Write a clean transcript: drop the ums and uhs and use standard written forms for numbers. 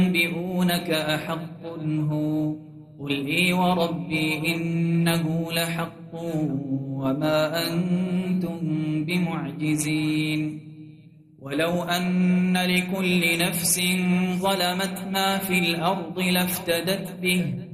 ينبئونك أحق هو قل إي وربي إنه لحق وما أنتم بمعجزين ولو أن لكل نفس ظلمت ما في الأرض لافتدت به